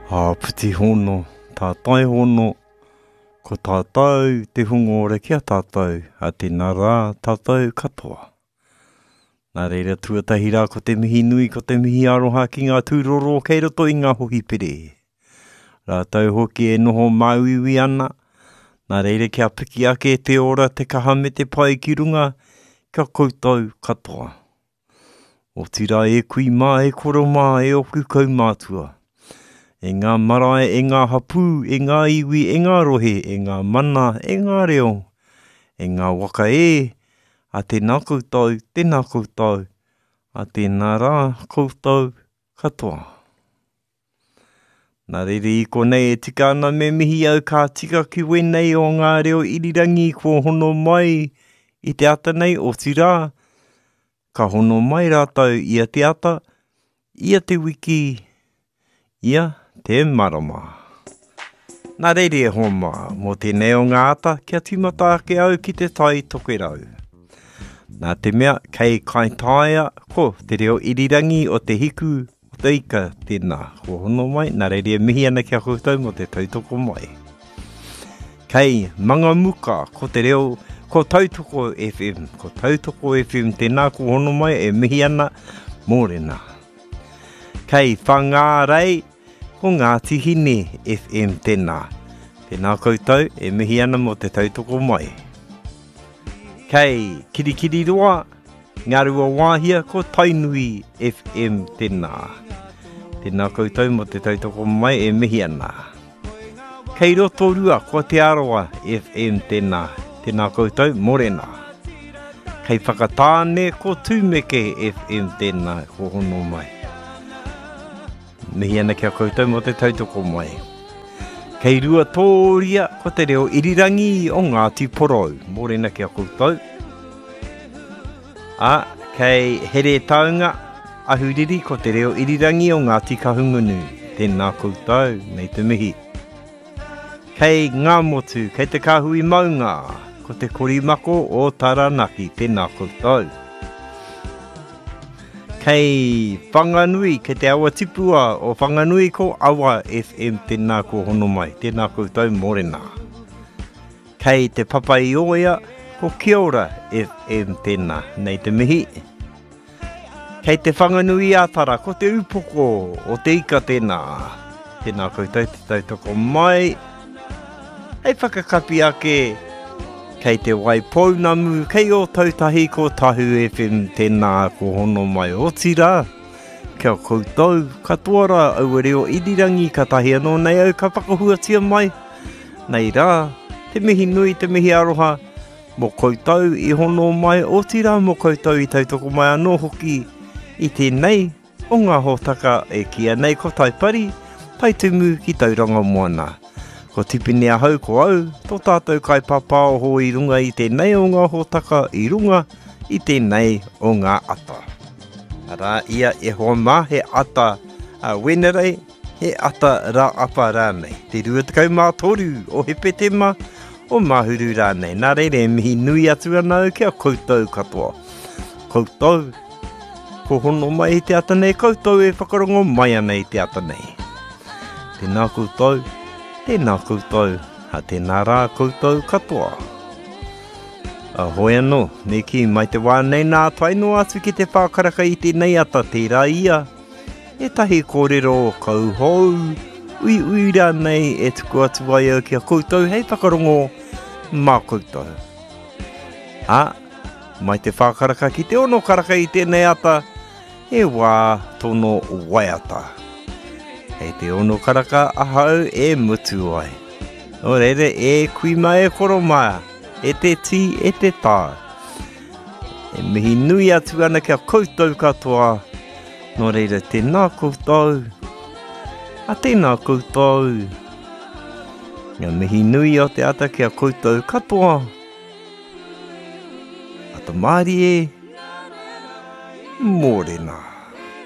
Puti hono, tātai hono, ko tātou te hungore kia tātou, a tēnā rā tātou katoa. Nā reira tuatahi rā ko te mihi nui, ko te mihi aroha ki ngā tūroro, kei roto i ngā hoki pere. Rātou hoki e noho mauiwi ana, nā reira kia piki ake te ora te kaha me te pai ki runga, kia koutou katoa. O tira e kui mā, e koro mā, e oku kaumātua. E ngā marae, e ngā hapū, e ngā iwi, e ngā rohe, e ngā mana, e ngā reo, e ngā waka a tēnā koutou, a tēnā rā koutou katoa. Nā rere i konei e tika ana me mihi au ka tika ki wenei o ngā reo irirangi ko hono mai i te ata nei o tira. Ka hono mai rātou ia te ata, ia te wiki, ia te marama. Nā reire e homa, mō tēnei o ngā ata, kia tīmata ake au ki te tai toke rau. Nā te mea, kei kai taia, ko te reo irirangi o te hiku, o te ika tēnā, ko hono mai, nā reire e mihi ana kia koutou mo te tautoko mai. Kei manga muka, ko te reo, ko Tautoko FM, ko Tautoko FM tēnā ko hono mai e mihi ana mōrena. Kei whangārei, ko Ngāti Hine FM tēnā. Tēnā koutou e mihi ana mo te tautoko mai. Kei Kirikiri roa, Ngarua Wāhia, ko Tainui FM tēnā. Tēnā koutou mo te tautoko mai e mihi ana. Kei Rotorua, ko Te Aroa FM tēnā. Tēnā koutou morena. Kei Whakatāne, ko Tūmeke FM tēnā, ko hono mai. Mihi ana kia koutou mo te tautoko mai. Kei Rua Tōria, ko te reo irirangi o Ngāti Porou, morena kia koutou. Kei Here Taunga, ahuriri, ko te reo irirangi o Ngāti Kahungunu, tēnā koutou, nei te mihi. Kei Ngā Motu, kei te Kahui Maunga, ko te korimako o Taranaki, tēnā koutou. Kei Whanganui, kei te awa tipua o Whanganui ko Awa FM tēnā ko hono mai, tēnā koutou morena. Kei te Papai Oia, ko Kiora FM tēnā, nei te mihi. Kei te Whanganui Atara, ko te Upoko o te ika tēnā, tēnā koutou te tautoko mai. Hei whakakapi ake, kei te Waipounamu, kei o Tautahi ko Tahu FM tēnā ko hono mai o tira. Kia koutou, katoara au reo irirangi ka tahi anō nei au ka whakahuatia mai. Nei rā, te mihi nui, te mihi aroha, mo koutou i hono mai o tira, mo koutou i tautoko mai anō hoki i tēnei o ngā hōtaka e kia nei ko taipari, taitumu ki tauranga moana. Ko tipini a hau ko au, tō tātou kai papao ho i runga i tēnei o ngā hōtaka i runga i tēnei o ngā ata. Arā ia e hoa mā he ata wenerei, he ata rā apa rānei. Te ruatakau mā toru o he petema o mahuru rānei. Nā reire mihi nui atu ana au kia koutou katoa. Koutou, ko hono mai i te ata nei, koutou e whakarongo mai ana i te ata nei. Tēnā koutou. Tēnā koutou, ha tēnā rā koutou katoa. Hoi anō, neki mai te wānei nā taino atu ki te whākaraka i tēnei ata tērā ia. E tahi kōrero kau hou, ui rā nei e tuku atu ai au kia koutou, hei whakarongo mā koutou. Mai te whākaraka ki te ono karaka i tēnei ata, e wā tono waiata. Hei te ono karaka ahau e mutu ai. O reire e kui mai e koro mai, e te ti e te tā. E mihi nui atu ana kia koutou katoa. No reire tēnā koutou. Tēnā koutou. Ngā mihi nui o te ata kia koutou katoa. Ata maari e. Mōrena.